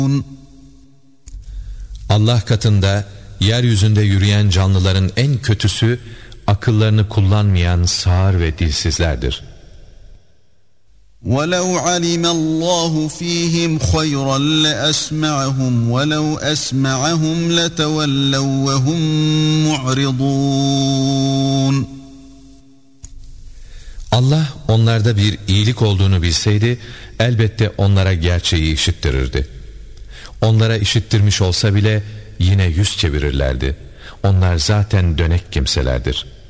Allah katında yeryüzünde yürüyen canlıların en kötüsü akıllarını kullanmayan sağır ve dilsizlerdir. وَلَوْ عَلِمَ اللّٰهُ ف۪يهِمْ خَيْرًا لَأَسْمَعَهُمْ وَلَوْ أَسْمَعَهُمْ لَتَوَلَّوْا وَهُمْ مُعْرِضُونَ Allah onlarda bir iyilik olduğunu bilseydi elbette onlara gerçeği işittirirdi. Onlara işittirmiş olsa bile yine yüz çevirirlerdi. Onlar zaten dönek kimselerdir.